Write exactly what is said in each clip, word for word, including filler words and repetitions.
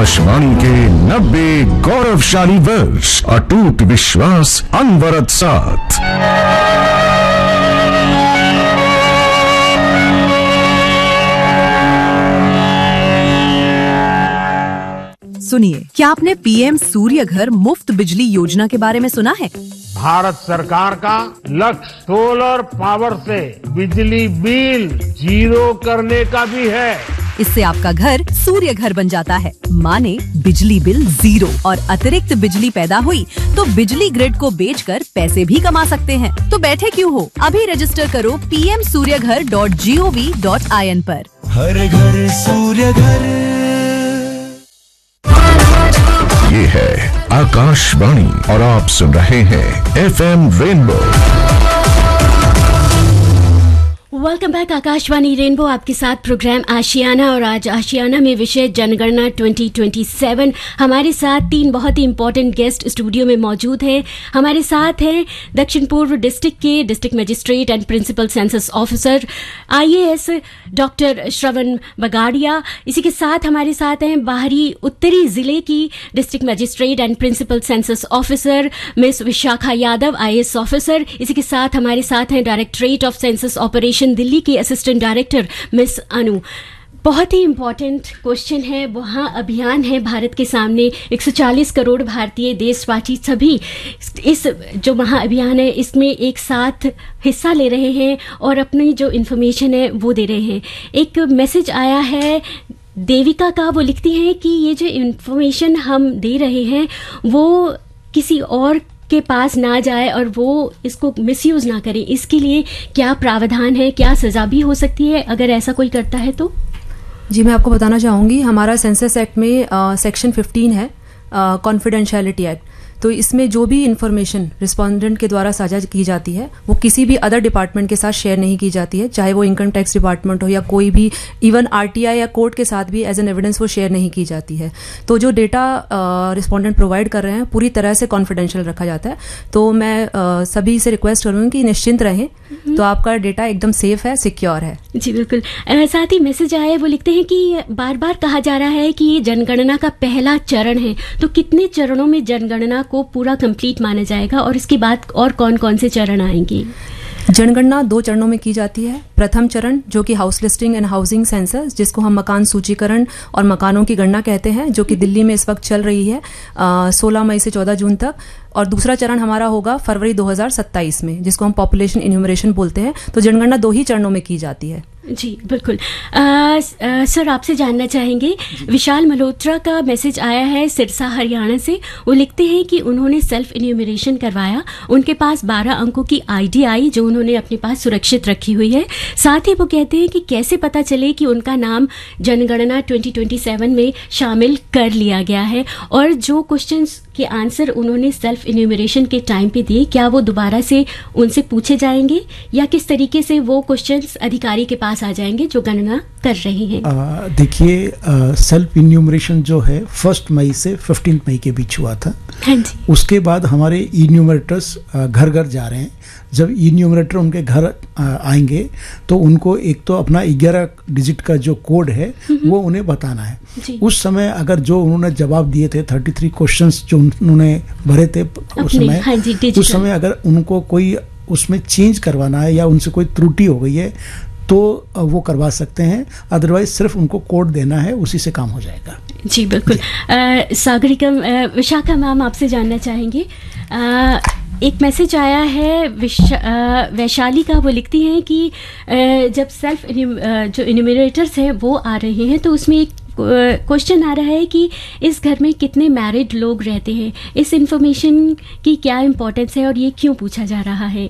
आकाशवाणी के नब्बे गौरवशाली वर्ष, अटूट विश्वास, अनवरत साथ। सुनिए, क्या आपने पीएम सूर्य घर मुफ्त बिजली योजना के बारे में सुना है? भारत सरकार का लक्ष्य सोलर पावर से बिजली बिल जीरो करने का भी है। इससे आपका घर सूर्य घर बन जाता है, माने बिजली बिल जीरो, और अतिरिक्त बिजली पैदा हुई तो बिजली ग्रिड को बेचकर पैसे भी कमा सकते हैं। तो बैठे क्यों हो, अभी रजिस्टर करो पी एम सूर्य घर dot G O V dot I N पर। हर घर सूर्य घर। ये है आकाशवाणी और आप सुन रहे हैं F M rainbow. Welcome back, Akashvani rainbow आपके साथ प्रोग्राम आशियाना, और आज आशियाना में विषय जनगणना ट्वेंटी ट्वेंटी सेवन। हमारे साथ तीन बहुत ही इंपॉर्टेंट गेस्ट स्टूडियो में मौजूद हैं। हमारे साथ हैं दक्षिण पूर्व डिस्ट्रिक्ट के district magistrate and principal census officer I A S doctor श्रवण बगाड़िया। इसी के साथ हमारे साथ हैं बाहरी उत्तरी जिले की district magistrate and principal census officer miss Vishakha Yadav, I A S officer. इसी के साथ हमारे साथ हैं directorate of census operation Delhi की असिस्टेंट डायरेक्टर मिस अनु। बहुत ही इम्पॉर्टेंट क्वेश्चन है, वहाँ अभियान है भारत के सामने। एक सौ चालीस करोड़ भारतीय देशवासी सभी इस जो महाअभियान है इसमें एक साथ हिस्सा ले रहे हैं और अपनी जो इन्फॉर्मेशन है वो दे रहे हैं। एक मैसेज आया है देविका का, वो लिखती हैं कि ये जो इन्फॉर्मेशन हम दे रहे हैं वो किसी और के पास ना जाए और वो इसको मिसयूज ना करें। इसके लिए क्या प्रावधान है, क्या सजा भी हो सकती है अगर ऐसा कोई करता है तो? जी, मैं आपको बताना चाहूँगी, हमारा सेंसस एक्ट में सेक्शन फिफ्टीन है, कॉन्फिडेंशियलिटी एक्ट। तो इसमें जो भी इंफॉर्मेशन रिस्पोंडेंट के द्वारा साझा की जाती है वो किसी भी अदर डिपार्टमेंट के साथ शेयर नहीं की जाती है, चाहे वो इनकम टैक्स डिपार्टमेंट हो या कोई भी, इवन आरटीआई या कोर्ट के साथ भी एज एन एविडेंस वो शेयर नहीं की जाती है। तो जो डेटा रिस्पोंडेंट प्रोवाइड कर रहे हैं पूरी तरह से कॉन्फिडेंशियल रखा जाता है। तो मैं आ, सभी से रिक्वेस्ट करूँगी कि निश्चिंत रहें, तो आपका डेटा एकदम सेफ है, सिक्योर है। जी बिल्कुल। साथ ही मैसेज आया है, वो लिखते हैं कि बार बार कहा जा रहा है कि ये जनगणना का पहला चरण है, तो कितने चरणों में जनगणना को पूरा कंप्लीट माना जाएगा और इसके बाद और कौन कौन से चरण आएंगे? जनगणना दो चरणों में की जाती है। प्रथम चरण जो कि house listing and housing census, जिसको हम मकान सूचीकरण और मकानों की गणना कहते हैं, जो कि दिल्ली में इस वक्त चल रही है सोलह मई से चौदह जून तक। और दूसरा चरण हमारा होगा फरवरी दो हज़ार सत्ताईस में, जिसको हम पॉपुलेशन इन्यूमरेशन बोलते हैं। तो जनगणना दो ही चरणों में की जाती है। जी बिल्कुल। आ, आ, सर आपसे जानना चाहेंगे, विशाल मल्होत्रा का मैसेज आया है सिरसा हरियाणा से। वो लिखते हैं कि उन्होंने सेल्फ इन्यूमरेशन करवाया, उनके पास बारह अंकों की आईडी आई जो उन्होंने अपने पास सुरक्षित रखी हुई है। साथ ही वो कहते हैं कि कैसे पता चले कि उनका नाम जनगणना ट्वेंटी ट्वेंटी सेवन में शामिल कर लिया गया है, और जो क्वेश्चंस के आंसर उन्होंने सेल्फ इन्यूमरेशन के टाइम पे दिए क्या वो दोबारा से उनसे पूछे जाएंगे या किस तरीके से वो क्वेश्चंस अधिकारी के पास आ जाएंगे जो गणना कर रहे हैं? देखिए, सेल्फ इन्यूमरेशन जो है फर्स्ट मई से फिफ्टीन मई के बीच हुआ था। हाँ जी। उसके बाद हमारे इन्यूमरेटर्स घर घर जा रहे हैं। जब इन्यूमरेटर उनके घर आएंगे तो उनको एक तो अपना ग्यारह डिजिट का जो कोड है वो उन्हें बताना है। उस समय अगर जो उन्होंने जवाब दिए थे थर्टी थ्री क्वेश्चंस जो उन्होंने भरे थे उस समय, हाँ जी, उस समय अगर उनको कोई उसमें चेंज करवाना है या उनसे कोई त्रुटि हो गई है तो वो करवा सकते हैं, अदरवाइज सिर्फ उनको कोड देना है, उसी से काम हो जाएगा। जी बिल्कुल। सागरिका, विशाखा मैम आपसे जानना चाहेंगे, आ, एक मैसेज आया है वैशाली का। वो लिखती हैं कि जब सेल्फ जो इन्यूमरेटर्स हैं वो आ रहे हैं तो उसमें एक क्वेश्चन आ रहा है कि इस घर में कितने मैरिड लोग रहते हैं। इस इंफॉर्मेशन की क्या इम्पोर्टेंस है और ये क्यों पूछा जा रहा है?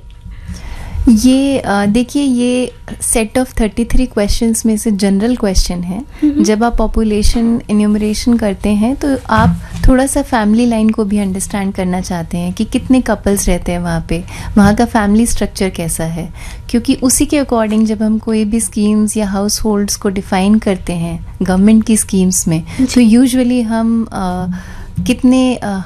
ये देखिए, ये set of thirty three questions में से जनरल क्वेश्चन है। जब आप पॉपुलेशन इन्यूमरेशन करते हैं तो आप थोड़ा सा फैमिली लाइन को भी अंडरस्टैंड करना चाहते हैं कि कितने कपल्स रहते हैं वहाँ पे, वहाँ का फैमिली स्ट्रक्चर कैसा है, क्योंकि उसी के अकॉर्डिंग जब हम कोई भी स्कीम्स या हाउस होल्ड्स को डिफाइन करते हैं गवर्नमेंट की स्कीम्स में, तो यूजुअली हम आ, कितने आ,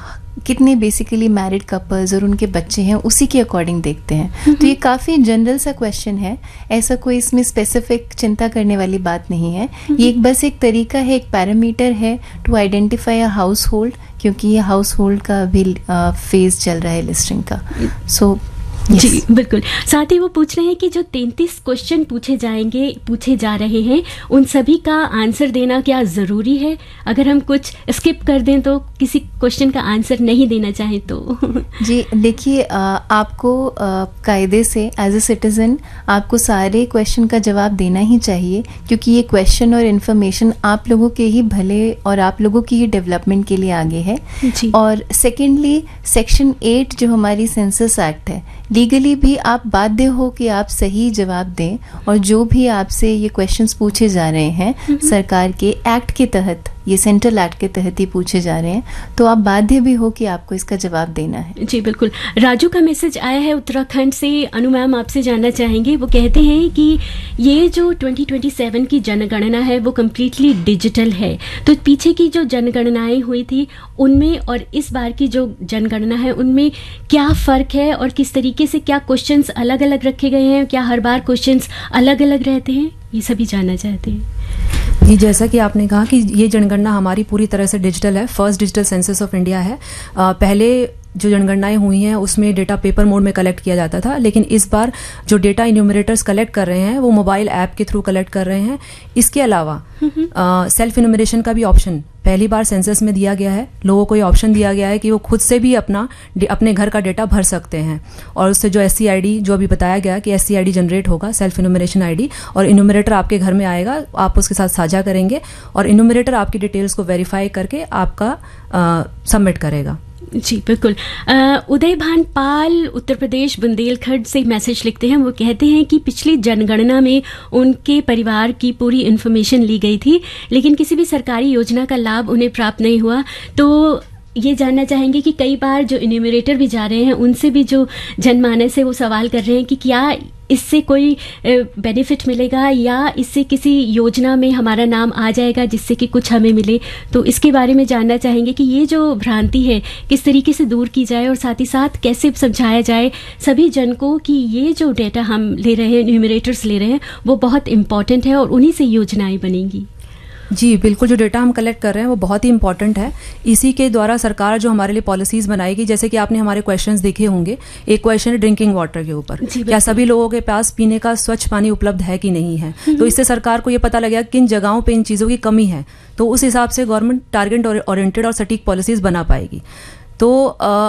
कितने बेसिकली मैरिड कपल्स और उनके बच्चे हैं उसी के अकॉर्डिंग देखते हैं। तो ये काफ़ी जनरल सा क्वेश्चन है, ऐसा कोई इसमें स्पेसिफिक चिंता करने वाली बात नहीं है। ये एक बस एक तरीका है, एक पैरामीटर है to identify a house hold, क्योंकि ये हाउस होल्ड का भी फेज चल रहा है लिस्टिंग का। सो so, Yes. जी बिल्कुल। साथ ही वो पूछ रहे हैं कि जो तैंतीस क्वेश्चन पूछे जाएंगे पूछे जा रहे हैं उन सभी का आंसर देना क्या ज़रूरी है? अगर हम कुछ स्किप कर दें तो, किसी क्वेश्चन का आंसर नहीं देना चाहें तो? जी देखिए, आपको कायदे से एज ए सिटीज़न आपको सारे क्वेश्चन का जवाब देना ही चाहिए, क्योंकि ये क्वेश्चन और इन्फॉर्मेशन आप लोगों के ही भले और आप लोगों की ही डेवलपमेंट के लिए आगे है। जी। और सेकेंडली सेक्शन एट जो हमारी सेंसस एक्ट है, लीगली भी आप बाध्य हो कि आप सही जवाब दें, और जो भी आपसे ये क्वेश्चंस पूछे जा रहे हैं सरकार के एक्ट के तहत, ये सेंट्रल एक्ट के तहत ही पूछे जा रहे हैं, तो आप बाध्य भी हो कि आपको इसका जवाब देना है। जी बिल्कुल। राजू का मैसेज आया है उत्तराखंड से। अनु मैम आपसे जानना चाहेंगे, वो कहते हैं कि ये जो ट्वेंटी ट्वेंटी सेवन की जनगणना है वो कम्प्लीटली डिजिटल है, तो पीछे की जो जनगणनाएं हुई थी उनमें और इस बार की जो जनगणना है उनमें क्या फ़र्क है और किस तरीके से क्या क्वेश्चंस अलग अलग रखे गए हैं? क्या हर बार क्वेश्चंस अलग अलग रहते हैं? ये सभी जानना चाहते हैं। जी, जैसा कि आपने कहा कि ये जनगणना हमारी पूरी तरह से डिजिटल है, first digital census of India है। आ, पहले जो जनगणनाएं हुई हैं उसमें डेटा पेपर मोड में कलेक्ट किया जाता था, लेकिन इस बार जो डेटा इन्यूमरेटर्स कलेक्ट कर रहे हैं वो मोबाइल ऐप के थ्रू कलेक्ट कर रहे हैं। इसके अलावा सेल्फ इन्यूमरेशन का भी ऑप्शन पहली बार सेंसस में दिया गया है। लोगों को ये ऑप्शन दिया गया है कि वो खुद से भी अपना अपने घर का डेटा भर सकते हैं, और उससे जो एससी आईडी, जो अभी बताया गया कि एससी आईडी जनरेट होगा, सेल्फ इन्यूमरेशन आईडी, और इन्यूमरेटर आपके घर में आएगा, आप उसके साथ साझा करेंगे और इन्यूमरेटर आपकी डिटेल्स को वेरीफाई करके आपका सबमिट करेगा। जी बिल्कुल। उदय भान पाल उत्तर प्रदेश बुंदेलखंड से मैसेज लिखते हैं। वो कहते हैं कि पिछली जनगणना में उनके परिवार की पूरी इन्फॉर्मेशन ली गई थी, लेकिन किसी भी सरकारी योजना का लाभ उन्हें प्राप्त नहीं हुआ। तो ये जानना चाहेंगे कि कई बार जो इन्यूमरेटर भी जा रहे हैं उनसे भी जो जनमानस है वो सवाल कर रहे हैं कि क्या इससे कोई बेनिफिट मिलेगा या इससे किसी योजना में हमारा नाम आ जाएगा जिससे कि कुछ हमें मिले। तो इसके बारे में जानना चाहेंगे कि ये जो भ्रांति है किस तरीके से दूर की जाए, और साथ ही साथ कैसे समझाया जाए सभी जन को कि ये जो डेटा हम ले रहे हैं, न्यूमरेटर्स ले रहे हैं, वो बहुत इंपॉर्टेंट है और उन्हीं से योजनाएं बनेंगी। जी बिल्कुल, जो डेटा हम कलेक्ट कर रहे हैं वो बहुत ही इंपॉर्टेंट है। इसी के द्वारा सरकार जो हमारे लिए पॉलिसीज बनाएगी, जैसे कि आपने हमारे क्वेश्चंस देखे होंगे, एक क्वेश्चन है ड्रिंकिंग वाटर के ऊपर, क्या सभी लोगों के पास पीने का स्वच्छ पानी उपलब्ध है कि नहीं है। तो इससे सरकार को ये पता लगेगा किन जगहों पे इन चीज़ों की कमी है, तो उस हिसाब से गवर्नमेंट टारगेट ओरिएंटेड और सटीक पॉलिसीज बना पाएगी। तो आ,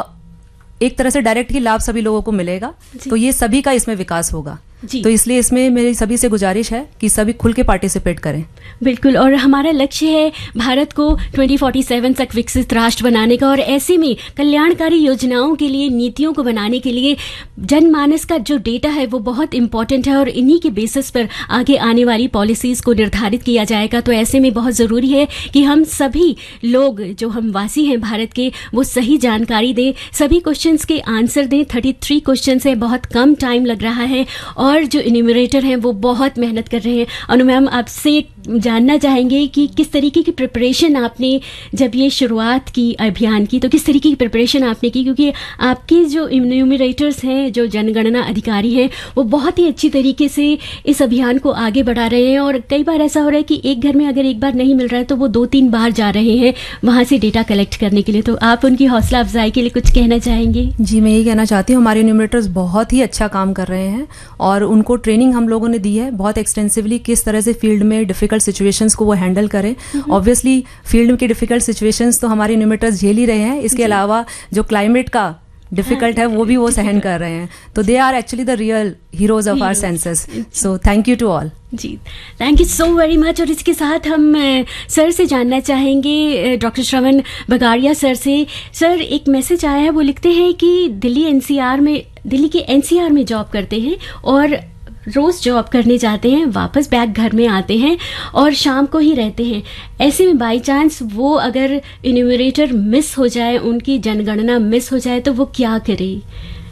एक तरह से डायरेक्ट ही लाभ सभी लोगों को मिलेगा, तो ये सभी का इसमें विकास होगा। तो इसलिए इसमें मेरी सभी से गुजारिश है कि सभी खुल के पार्टिसिपेट करें। बिल्कुल, और हमारा लक्ष्य है भारत को ट्वेंटी फोर्टी सेवन तक विकसित राष्ट्र बनाने का, और ऐसे में कल्याणकारी योजनाओं के लिए, नीतियों को बनाने के लिए जनमानस का जो डेटा है वो बहुत इंपॉर्टेंट है, और इन्हीं के बेसिस पर आगे आने वाली पॉलिसीज को निर्धारित किया जाएगा। तो ऐसे में बहुत ज़रूरी है कि हम सभी लोग जो हम वासी हैं भारत के, वो सही जानकारी दें, सभी क्वेश्चंस के आंसर दें। थर्टी थ्री क्वेश्चन है, बहुत कम टाइम लग रहा है, और जो इन्यूमरेटर हैं वो बहुत मेहनत कर रहे हैं। अनु मैम, आपसे जानना चाहेंगे कि किस तरीके की प्रिपरेशन आपने जब ये शुरुआत की अभियान की, तो किस तरीके की प्रिपरेशन आपने की, क्योंकि आपके जो इन्यूमरेटर्स हैं, जो जनगणना अधिकारी हैं, वो बहुत ही अच्छी तरीके से इस अभियान को आगे बढ़ा रहे हैं। और कई बार ऐसा हो रहा है कि एक घर में अगर एक बार नहीं मिल रहा है तो वो दो तीन बार जा रहे हैं वहाँ से डेटा कलेक्ट करने के लिए। तो आप उनकी हौसला अफजाई के लिए कुछ कहना चाहेंगे? जी, मैं यही कहना चाहती हूँ, हमारे इन्यूमरेटर्स बहुत ही अच्छा काम कर रहे हैं, और उनको ट्रेनिंग हम लोगों ने दी है बहुत एक्सटेंसिवली, किस तरह से फील्ड में डिफिकल्ट सिचुएशंस को वो हैंडल करें। ऑब्वियसली फील्ड के डिफिकल्ट सिचुएशंस तो हमारे इन्यूमरेटर्स झेल ही रहे हैं, इसके अलावा जो क्लाइमेट का डिफिकल्ट है वो भी वो सहन कर रहे हैं। तो they are actually the real heroes of our census. So thank you to all. Ji, thank you so very much. और इसके साथ हम सर से जानना चाहेंगे, डॉक्टर श्रवण बगाड़िया सर से। सर, एक मैसेज आया है, वो लिखते हैं कि दिल्ली एनसीआर में दिल्ली के एनसीआर में जॉब करते हैं और रोज़ जॉब करने जाते हैं, वापस बैक घर में आते हैं और शाम को ही रहते हैं। ऐसे में बाई चांस वो अगर इन्यूमरेटर मिस हो जाए, उनकी जनगणना मिस हो जाए, तो वो क्या करे?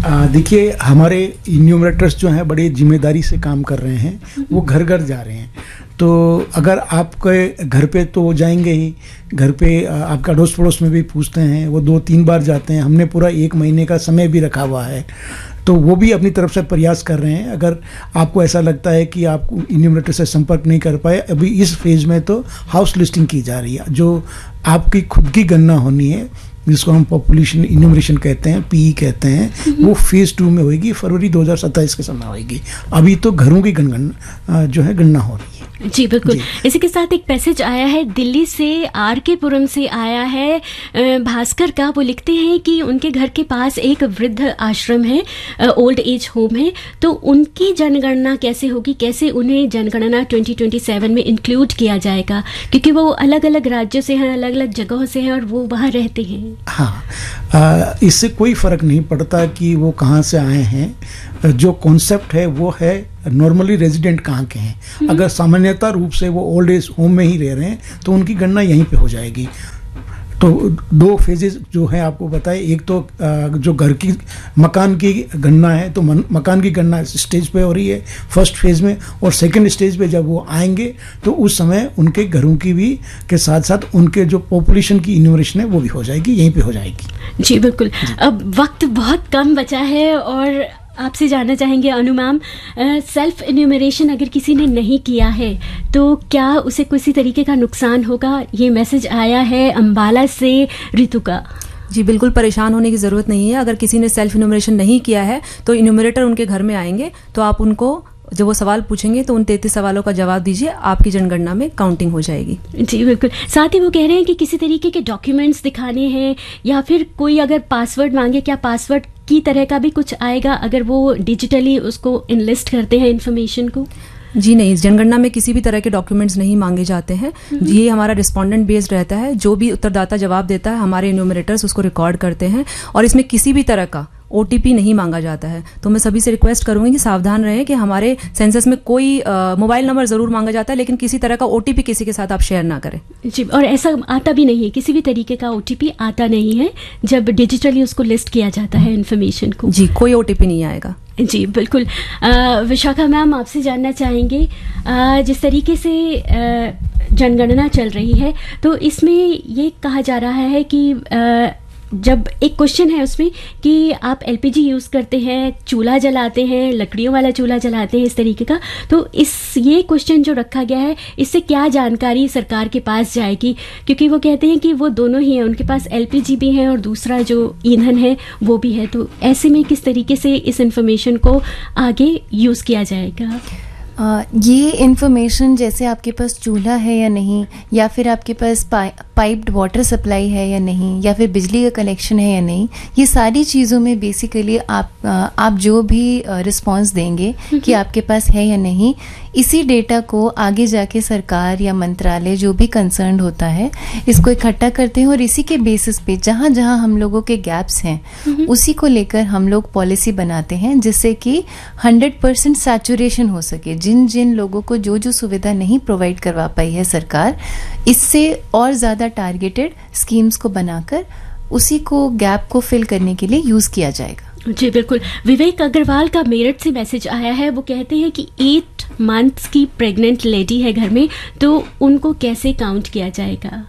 देखिए, हमारे इन्यूमरेटर्स जो हैं बड़े जिम्मेदारी से काम कर रहे हैं, वो घर घर जा रहे हैं। तो अगर आपके घर पे तो वो जाएंगे ही, घर पे आपका अड़ोस पड़ोस में भी पूछते हैं, वो दो तीन बार जाते हैं। हमने पूरा एक महीने का समय भी रखा हुआ है, तो वो भी अपनी तरफ से प्रयास कर रहे हैं। अगर आपको ऐसा लगता है कि आप इन्यूमरेटर से संपर्क नहीं कर पाए, अभी इस फेज में तो हाउस लिस्टिंग की जा रही है, जो आपकी खुद की गणना होनी है, जिसको हम पॉपुलेशन इन्यूमरेशन कहते हैं, पीई कहते हैं, वो फेज टू में होगी, फरवरी दो हज़ार सत्ताईस के समय होगी। अभी तो घरों की गणना जो है गणना हो रही है। जी बिल्कुल। इसी के साथ एक मैसेज आया है दिल्ली से, आर के पुरम से आया है भास्कर का। वो लिखते हैं कि उनके घर के पास एक वृद्ध आश्रम है, ओल्ड एज होम है, तो उनकी जनगणना कैसे होगी, कैसे उन्हें जनगणना ट्वेंटी ट्वेंटी सेवन में इंक्लूड किया जाएगा, क्योंकि वो अलग अलग राज्यों से हैं, अलग अलग जगहों से हैं और वो वहाँ रहते हैं। हाँ, इससे कोई फर्क नहीं पड़ता कि वो कहाँ से आए हैं। जो कॉन्सेप्ट है वो है नॉर्मली रेजिडेंट कहाँ के हैं। अगर सामान्यतः रूप से वो ओल्ड एज होम में ही रह रहे हैं तो उनकी गणना यहीं पे हो जाएगी। तो दो फेजेस जो है आपको बताए, एक तो जो घर की मकान की गणना है, तो मकान की गणना स्टेज पे हो रही है फर्स्ट फेज में, और सेकंड स्टेज पे जब वो आएंगे तो उस समय उनके घरों की भी के साथ साथ उनके जो पॉपुलेशन की इन्यूमरेशन है वो भी हो जाएगी, यहीं पे हो जाएगी। जी बिल्कुल। जी। अब वक्त बहुत कम बचा है और आपसे जानना चाहेंगे अनु मैम, सेल्फ इन्यूमरेशन अगर किसी ने नहीं किया है तो क्या उसे किसी तरीके का नुकसान होगा? ये मैसेज आया है अंबाला से ऋतु का। जी बिल्कुल, परेशान होने की ज़रूरत नहीं है। अगर किसी ने सेल्फ इन्यूमरेशन नहीं किया है तो इन्यूमरेटर उनके घर में आएंगे, तो आप उनको जब वो सवाल पूछेंगे तो उन तैंतीस सवालों का जवाब दीजिए, आपकी जनगणना में काउंटिंग हो जाएगी। जी बिल्कुल। साथ ही वो कह रहे हैं कि किसी तरीके के डॉक्यूमेंट्स दिखाने हैं या फिर कोई अगर पासवर्ड मांगे, क्या पासवर्ड की तरह का भी कुछ आएगा अगर वो डिजिटली उसको इनलिस्ट करते हैं इन्फॉर्मेशन को? जी नहीं, जनगणना में किसी भी तरह के डॉक्यूमेंट्स नहीं मांगे जाते हैं। ये हमारा रिस्पोंडेंट बेस्ड रहता है। जो भी उत्तरदाता जवाब देता है, हमारे इन्यूमरेटर्स उसको रिकॉर्ड करते हैं और इसमें किसी भी तरह का ओटीपी नहीं मांगा जाता है। तो मैं सभी से रिक्वेस्ट करूंगी कि सावधान रहें कि हमारे सेंसस में कोई मोबाइल नंबर जरूर मांगा जाता है, लेकिन किसी तरह का ओटीपी किसी के साथ आप शेयर ना करें। जी, और ऐसा आता भी नहीं है, किसी भी तरीके का ओटीपी आता नहीं है जब डिजिटली उसको लिस्ट किया जाता है इन्फॉर्मेशन को। जी, कोई ओटीपी नहीं आएगा। जी बिल्कुल। विशाखा मैम, आपसे जानना चाहेंगे, आ, जिस तरीके से आ, जनगणना चल रही है तो इसमें ये कहा जा रहा है कि आ, जब एक क्वेश्चन है उसमें कि आप एलपीजी यूज़ करते हैं, चूल्हा जलाते हैं, लकड़ियों वाला चूल्हा जलाते हैं, इस तरीके का, तो इस ये क्वेश्चन जो रखा गया है इससे क्या जानकारी सरकार के पास जाएगी? क्योंकि वो कहते हैं कि वो दोनों ही हैं, उनके पास एलपीजी भी है और दूसरा जो ईंधन है वो भी है, तो ऐसे में किस तरीके से इस इंफॉर्मेशन को आगे यूज़ किया जाएगा? Uh, ये इन्फॉर्मेशन जैसे आपके पास चूल्हा है या नहीं, या फिर आपके पास पाइप्ड वाटर सप्लाई है या नहीं, या फिर बिजली का कनेक्शन है या नहीं, ये सारी चीज़ों में बेसिकली आप आप जो भी रिस्पांस देंगे कि आपके पास है या नहीं, इसी डेटा को आगे जाके सरकार या मंत्रालय जो भी कंसर्न होता है इसको इकट्ठा करते हैं और इसी के बेसिस पे जहाँ जहाँ हम लोगों के गैप्स हैं उसी को लेकर हम लोग पॉलिसी बनाते हैं, जिससे कि हंड्रेड परसेंट सैचुरेशन हो सके। जिन जिन लोगों को जो जो सुविधा नहीं प्रोवाइड करवा पाई है सरकार, इससे और ज़्यादा टारगेटेड स्कीम्स को बनाकर उसी को गैप को फिल करने के लिए यूज़ किया जाएगा। जी बिल्कुल। विवेक अग्रवाल का मेरठ से मैसेज आया है, वो कहते हैं कि एट मंथ्स की प्रेग्नेंट लेडी है घर में, तो उनको कैसे काउंट किया जाएगा?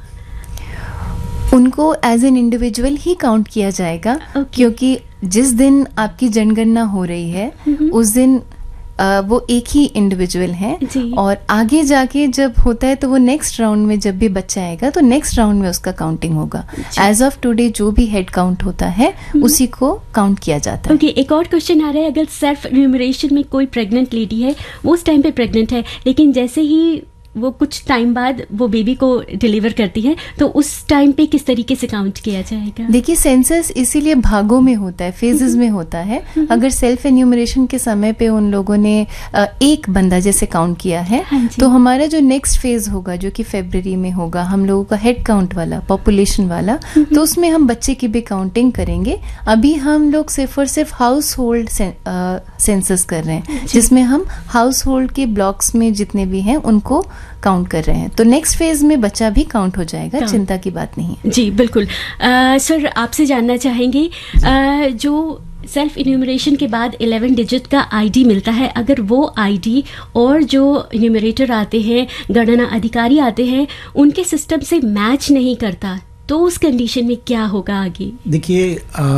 उनको as an individual he count किया जाएगा, okay. क्योंकि जिस दिन आपकी जनगणना हो रही है उस दिन आ, वो एक ही इंडिविजुअल है, और आगे जाके जब होता है तो वो नेक्स्ट राउंड में जब भी बच्चा आएगा तो नेक्स्ट राउंड में उसका काउंटिंग होगा। एज ऑफ टुडे जो भी हेड काउंट होता है उसी को काउंट किया जाता है। ओके, एक और क्वेश्चन आ रहा है, अगर सेल्फ इन्यूमरेशन में कोई प्रेग्नेंट लेडी है, वो उस टाइम पे प्रेग्नेंट है, लेकिन जैसे ही वो कुछ टाइम बाद वो बेबी को डिलीवर करती है, तो उस टाइम पे किस तरीके से काउंट किया जाएगा? देखिए, सेंसस इसीलिए भागों में होता है, फेजेस में होता है। अगर सेल्फ एन्यूमरेशन के समय पे उन लोगों ने एक बंदा जैसे काउंट किया है, तो हमारा जो नेक्स्ट फेज होगा जो कि फरवरी में होगा, हम लोगों का हेड काउंट वाला, पॉपुलेशन वाला, तो उसमें हम बच्चे की भी काउंटिंग करेंगे। अभी हम लोग सिर्फ और सिर्फ हाउस होल्ड सेंसस कर रहे हैं, जिसमें हम हाउस होल्ड के ब्लॉक्स में जितने भी हैं उनको काउंट कर रहे हैं। तो नेक्स्ट फेज में बच्चा भी काउंट हो जाएगा, चिंता की बात नहीं है। जी बिल्कुल। आ, सर, आपसे जानना चाहेंगे, आ, जो सेल्फ इन्यूमरेशन के बाद इलेवन डिजिट का आईडी मिलता है, अगर वो आईडी और जो इन्यूमरेटर आते हैं, गणना अधिकारी आते हैं, उनके सिस्टम से मैच नहीं करता, तो उस कंडीशन में क्या होगा आगे? देखिए,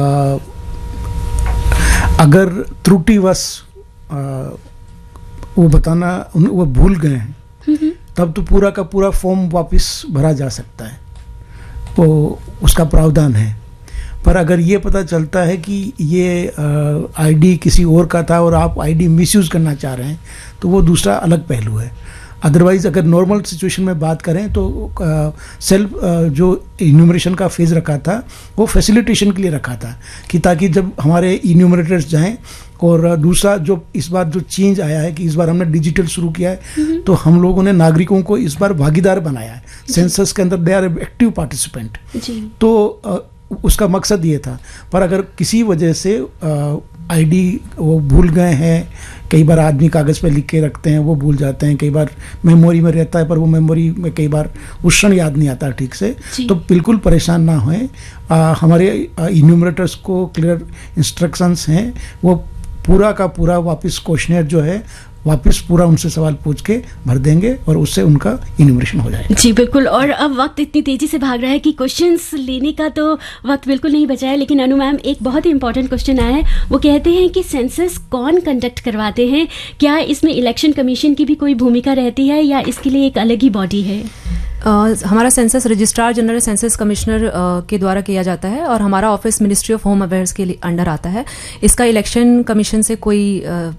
अगर त्रुटिवश वो बताना वो भूल गए हैं, तब तो पूरा का पूरा फॉर्म वापस भरा जा सकता है, वो उसका प्रावधान है। पर अगर ये पता चलता है कि ये आईडी किसी और का था और आप आईडी मिसयूज करना चाह रहे हैं, तो वो दूसरा अलग पहलू है। अदरवाइज अगर नॉर्मल सिचुएशन में बात करें तो सेल्फ जो इन्यूमरेशन का फेज रखा था वो फैसिलिटेशन के लिए रखा था, कि ताकि जब हमारे इन्यूमरेटर्स जाएं, और दूसरा जो इस बार जो चेंज आया है कि इस बार हमने डिजिटल शुरू किया है, तो हम लोगों ने नागरिकों को इस बार भागीदार बनाया है सेंसस के अंदर, दे आर एक्टिव पार्टिसिपेंट। तो उसका मकसद ये था। पर अगर किसी वजह से आईडी वो भूल गए हैं, कई बार आदमी कागज़ पे लिख के रखते हैं, वो भूल जाते हैं, कई बार मेमोरी में रहता है पर वो मेमोरी में कई बार उस क्षण याद नहीं आता ठीक से, तो बिल्कुल परेशान ना होएं। हमारे इन्यूमरेटर्स को क्लियर इंस्ट्रक्शंस हैं, वो पूरा का पूरा वापस क्वेश्चनर जो है वापस पूरा उनसे सवाल पूछ के भर देंगे और उससे उनका इन्यूमरेशन हो जाएगा। जी बिल्कुल। और अब वक्त इतनी तेजी से भाग रहा है कि क्वेश्चंस लेने का तो वक्त बिल्कुल नहीं बचा है, लेकिन अनु मैम एक बहुत ही इंपॉर्टेंट क्वेश्चन आया है। वो कहते हैं कि सेंसस कौन कंडक्ट करवाते हैं, क्या इसमें इलेक्शन कमीशन की भी कोई भूमिका रहती है या इसके लिए एक अलग ही बॉडी है? Uh, हमारा census registrar general census commissioner uh, के द्वारा किया जाता है और हमारा office ministry of home affairs के अंडर आता है। इसका इलेक्शन कमीशन से कोई uh,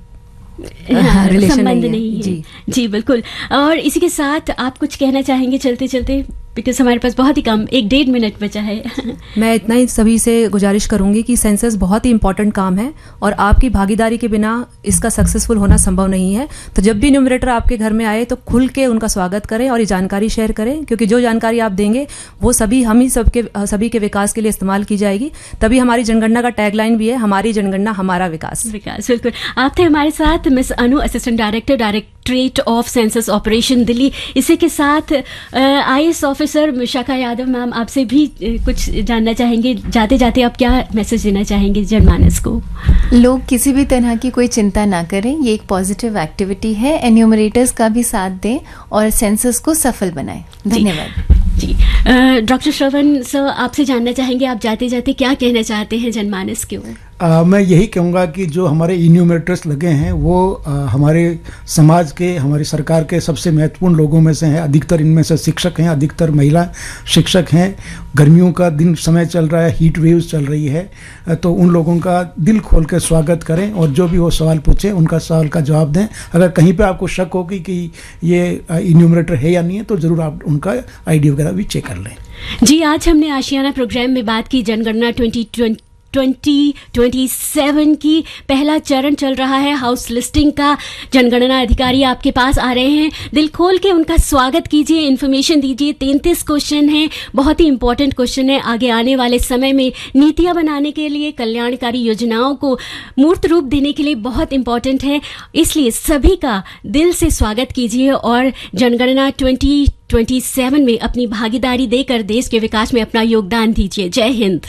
रिलेशन संबंध नहीं, नहीं है। जी जी बिल्कुल। और इसी के साथ आप कुछ कहना चाहेंगे चलते चलते, बिकॉज हमारे पास बहुत ही कम एक डेढ़ मिनट बचा है। मैं इतना ही सभी से गुजारिश करूंगी कि सेंसस बहुत ही इंपॉर्टेंट काम है और आपकी भागीदारी के बिना इसका सक्सेसफुल होना संभव नहीं है। तो जब भी न्यूमरेटर आपके घर में आए तो खुल के उनका स्वागत करें और ये जानकारी शेयर करें, क्योंकि जो जानकारी आप देंगे वो सभी हम ही सबके सभी के विकास के लिए इस्तेमाल की जाएगी। तभी हमारी जनगणना का टैगलाइन भी है, हमाई जनगणना हमारा विकास। विकास, बिल्कुल। आप थे हमारे साथ miss Anu, assistant director directorate of census operation Delhi. इसी के साथ I S officer Vishakha Yadav ma'am, आपसे भी कुछ जानना चाहेंगे। जाते जाते आप क्या मैसेज देना चाहेंगे जनमानस को? लोग किसी भी तरह की कोई चिंता ना करें, ये एक पॉजिटिव एक्टिविटी है। एन्यूमरेटर्स का भी साथ दें और सेंसस को सफल बनाएं। धन्यवाद जी। डॉक्टर श्रवण सर, आपसे जानना चाहेंगे, आप जाते जाते क्या कहना चाहते हैं जनमानस के ओर? आ, मैं यही कहूँगा कि जो हमारे इन्यूमरेटर्स लगे हैं वो आ, हमारे समाज के, हमारी सरकार के सबसे महत्वपूर्ण लोगों में से हैं। अधिकतर इनमें से शिक्षक हैं, अधिकतर महिला शिक्षक हैं। गर्मियों का दिन समय चल रहा है, हीट वेव्स चल रही है, तो उन लोगों का दिल खोल कर स्वागत करें और जो भी वो सवाल पूछें उनका सवाल का जवाब दें। अगर कहीं पे आपको शक हो कि, कि ये इन्यूमरेटर है या नहीं है तो ज़रूर आप उनका आई डी वगैरह भी चेक कर लें। जी, आज हमने आशियाना प्रोग्राम में बात की जनगणना twenty twenty twenty twenty seven की। पहला चरण चल रहा है हाउस लिस्टिंग का। जनगणना अधिकारी आपके पास आ रहे हैं, दिल खोल के उनका स्वागत कीजिए, इन्फॉर्मेशन दीजिए। तैंतीस क्वेश्चन हैं, बहुत ही इंपॉर्टेंट क्वेश्चन है। आगे आने वाले समय में नीतियां बनाने के लिए, कल्याणकारी योजनाओं को मूर्त रूप देने के लिए बहुत इंपॉर्टेंट है। इसलिए सभी का दिल से स्वागत कीजिए और जनगणना ट्वेंटी ट्वेंटी सेवन में अपनी भागीदारी देकर देश के विकास में अपना योगदान दीजिए। जय Hind.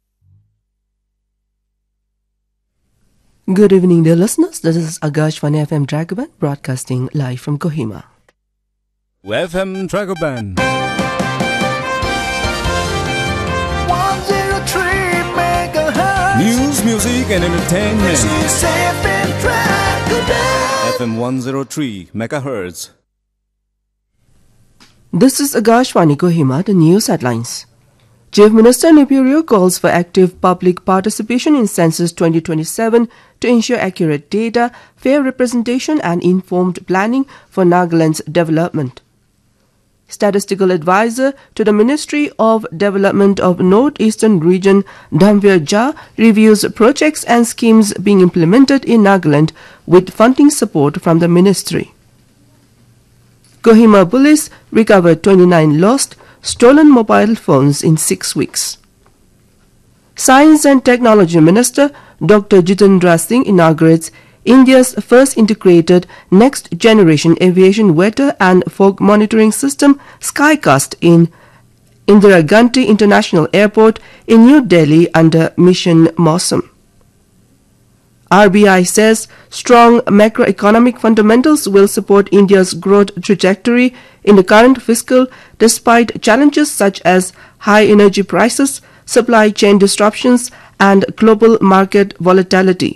Good evening, dear listeners. This is Agashwani F M Dragoban broadcasting live from Kohima. F M Dragoban. one oh three megahertz. News, music and entertainment. This is F M Dragoban. F M one oh three megahertz. This is Agashwani Kohima, the news headlines. Chief Minister Neperio calls for active public participation in Census twenty twenty-seven to ensure accurate data, fair representation and informed planning for Nagaland's development. Statistical advisor to the Ministry of Development of Northeastern Region, Dhamvir Jha, reviews projects and schemes being implemented in Nagaland with funding support from the ministry. Kohima police recovered twenty-nine lost stolen mobile phones in six weeks. Science and Technology Minister Doctor Jitendra Singh inaugurates India's first integrated next-generation aviation weather and fog monitoring system, Skycast, in Indira Gandhi International Airport in New Delhi under Mission Mausam. R B I says strong macroeconomic fundamentals will support India's growth trajectory in the current fiscal despite challenges such as high energy prices, supply chain disruptions and global market volatility.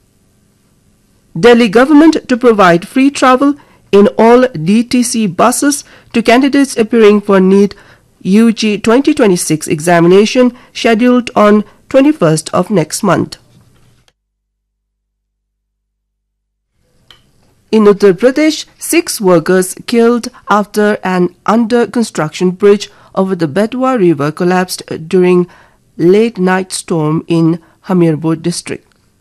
Delhi government to provide free travel in all D T C buses to candidates appearing for NEET U G twenty twenty-six examination scheduled on twenty-first of next month. In Uttar Pradesh, six workers killed after an under-construction bridge over the Betwa River collapsed during late-night storm in Hamirpur district.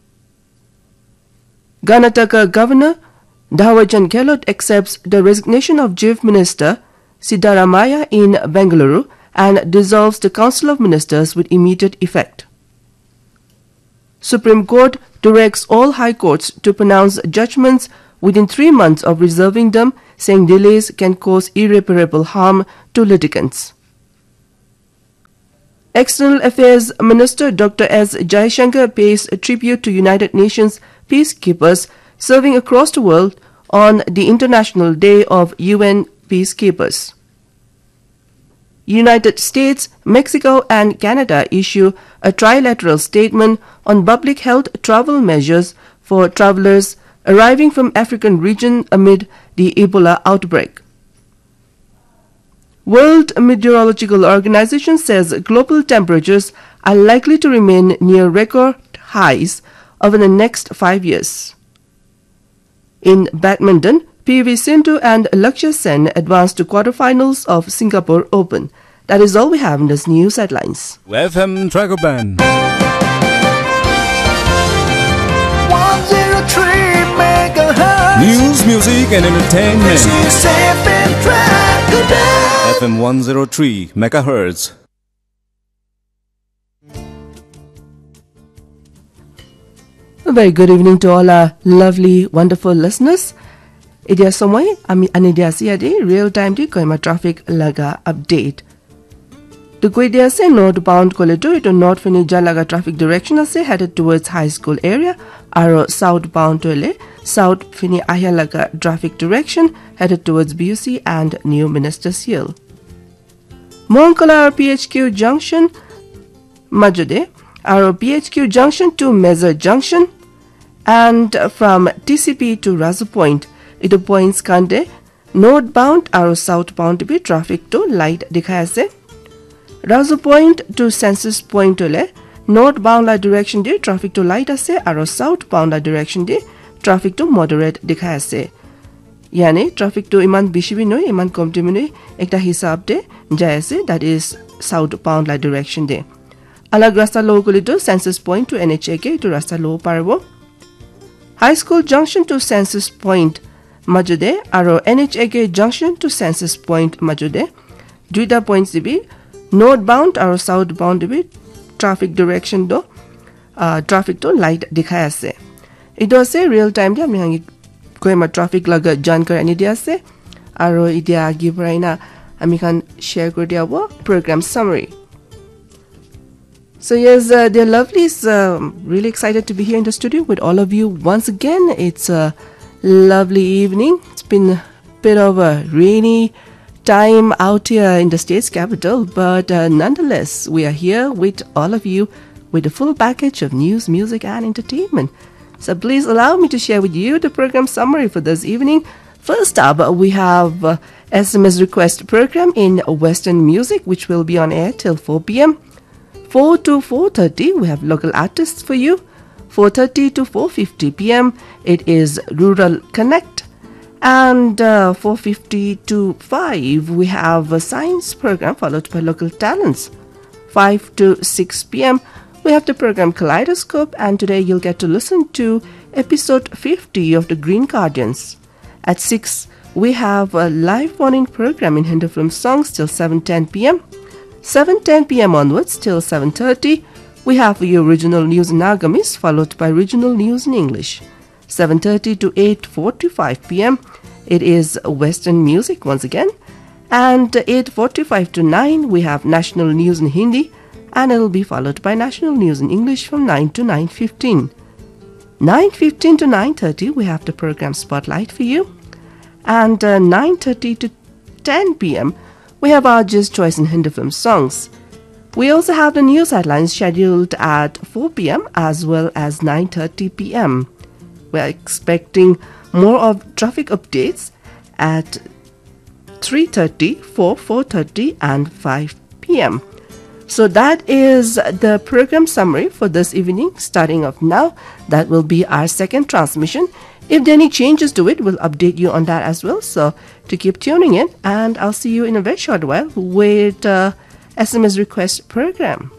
Karnataka Governor Dhawarchand Gehlot accepts the resignation of Chief Minister Siddaramaiah in Bengaluru and dissolves the Council of Ministers with immediate effect. Supreme Court directs all high courts to pronounce judgments within three months of reserving them, saying delays can cause irreparable harm to litigants. External Affairs Minister Doctor S. Jaishankar pays tribute to United Nations peacekeepers serving across the world on the International Day of U N Peacekeepers. United States, Mexico and Canada issue a trilateral statement on public health travel measures for travelers arriving from African region amid the Ebola outbreak. World Meteorological Organization says global temperatures are likely to remain near record highs over the next five years. In badminton, P V Sindhu and Lakshya Sen advanced to quarterfinals of Singapore Open. That is all we have in this news headlines. F M Tracker Band. one oh three megahertz. News, music and entertainment. This is F M Tracker Band. F M one oh three megahertz. A very good evening to all our lovely, wonderful listeners. Idia Somoy, Ami Anidia Siade, real time di Koima traffic laga update. The Guidia se northbound Koledo to North Finija laga traffic direction ase headed towards High School area. Aro southbound to Le, South Fini Ahya laga traffic direction headed towards B U C and New Minister's Hill. Monkola P H Q Junction, Majude, Aro P H Q Junction to Meza Junction, and from T C P to Razu Point, ito points kande northbound aro southbound be traffic to light dikhaya ase. Razu Point to Census Point to le northbound la direction de traffic to light ase aro southbound la direction de traffic to moderate dikhaya ase. Yani traffic to iman bishi bi noi iman komti bi noi ekta hisab de jai ase, that is southbound la direction de. Alag rasta low kuli to Census Point to N H A K to rasta low parabo. High School Junction to Census Point Majude aro N H A K Junction to Census Point Majude. Duita points dibi northbound aro southbound dibi traffic direction do uh, traffic to light dikhaya ase. Ito ase real time dia ami hangi koima traffic laga jankar ani dia ase aro idia agi paraina ami kan share kori dia bo program summary. So yes, uh, dear lovelies, uh, really excited to be here in the studio with all of you once again. It's a lovely evening. It's been a bit of a rainy time out here in the state's capital, but uh, nonetheless, we are here with all of you with a full package of news, music and entertainment. So please allow me to share with you the program summary for this evening. First up, we have uh, S M S request program in Western music, which will be on air till four p.m. four to four thirty, we have local artists for you. four thirty to four fifty p.m. it is Rural Connect. And uh, four fifty to five, we have a science program followed by local talents. five to six p.m. we have the program Kaleidoscope, and today you'll get to listen to episode fifty of the Green Guardians. At six, we have a live morning program in Hindi film songs till seven ten p.m. seven ten p.m. onwards till seven thirty, we have the original news in Agamis followed by regional news in English. seven thirty to eight forty-five p.m. it is Western music once again. And eight forty-five to nine, we have national news in Hindi, and it will be followed by national news in English from nine to nine fifteen. nine fifteen to nine thirty, we have the program Spotlight for you. And uh, nine thirty to ten p.m., we have our Just Choice in Hindi film songs. We also have the news headlines scheduled at four p.m. as well as nine thirty p.m. We are expecting more of traffic updates at three thirty, four, four thirty and five p.m. So that is the program summary for this evening. Starting off now, that will be our second transmission. If there are any changes to it, we'll update you on that as well. So to keep tuning in, and I'll see you in a very short while with uh, S M S request program.